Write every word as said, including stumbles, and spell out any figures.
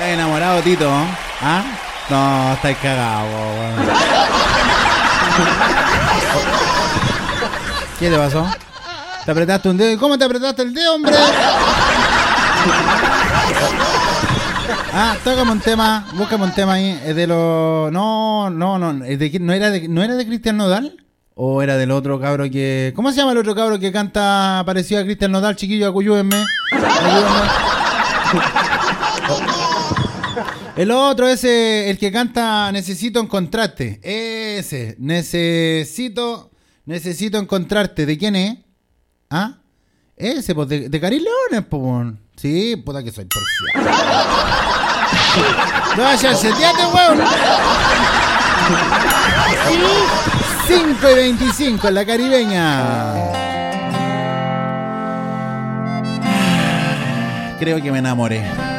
¿Estás enamorado, Tito? ¿Ah? No, estáis cagado, weón. ¿Qué te pasó? ¿Te apretaste un dedo? ¿Cómo te apretaste el dedo, hombre? Ah, tócame un tema, búscame un tema ahí. Es de los... No, no, no. ¿Es de... ¿No era de, ¿no era de Cristian Nodal? ¿O era del otro cabro que... ¿Cómo se llama el otro cabro que canta parecido a Cristian Nodal? Chiquillo, ayúdenme. Ayúdenme. El otro, ese, el que canta Necesito encontrarte. Ese, necesito, necesito encontrarte. ¿De quién es? ¿Ah? Ese, pues, de, de Cari Leones, pues. Sí, puta que soy porfiado. No vayas, seteate, weón. cinco y veinticinco en la caribeña. Creo que me enamoré.